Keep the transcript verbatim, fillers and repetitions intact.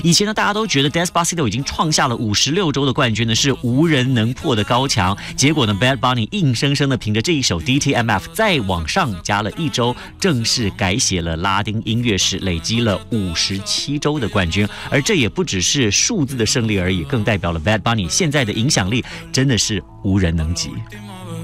以前呢，大家都觉得 Despacito 已经创下了五十六周的冠军呢，是无人能破的高墙。结果呢 ，Bad Bunny 硬生生的凭着这一首 D T M F 再往上加了一周，正式改写了拉丁音乐史，累积了五十七周的冠军。而这也不只是数字的胜利而已，更代表了 Bad Bunny 现在的影响力真的是无人能及。